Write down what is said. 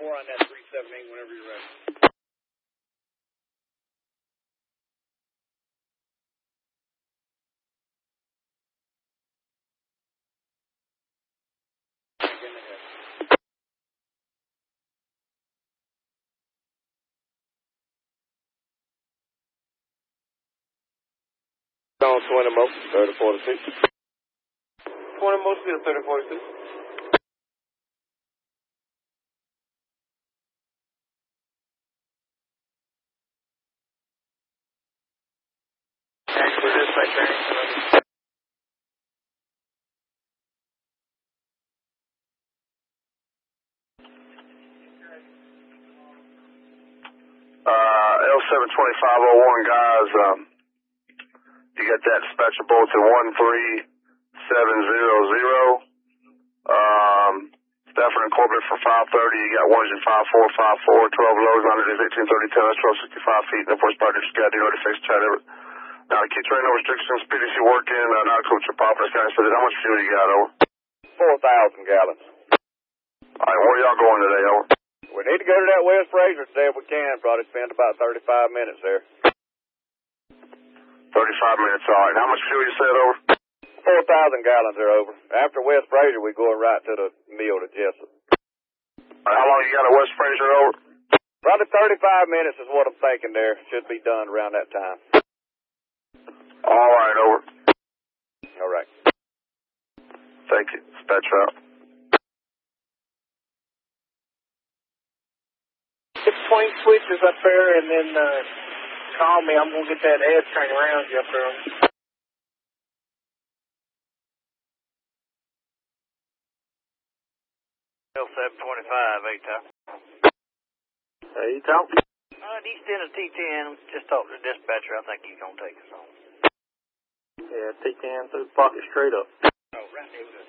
4 on that 378 whenever you're ready. On 20 Mo, 3046. 20 Mo, still 3046. Actually, dispatch bearing. L72501 guys, you got that dispatcher bulletin 13700. Stafford and Corbett for 530. You got ones in 5454, 12 lows, 918, 30, 10, that's 1265 feet. And of course, by just got the order fixed chat over. Now, keep train no restrictions, PDC working, not a coach or pop, this guy said, how much fuel you got, over? 4,000 gallons. Alright, where y'all going today, over? We need to go to that West Fraser today if we can. Probably spend about 35 minutes there. 35 minutes, alright. How much fuel you said, over? 4,000 gallons are over. After West Fraser, we going right to the mill to Jessup. How long you got at West Fraser, over? Probably 35 minutes is what I'm thinking there. Should be done around that time. Alright, over. All right. Thank you. Dispatch out. 620 switches up there, and then call me. I'm going to get that ad train around you up there. L725, A-Top. Hey, Tom. East end of T10. Just talked to the dispatcher. I think he's going to take us home. Yeah, T10 through the pocket straight up. Oh, right there.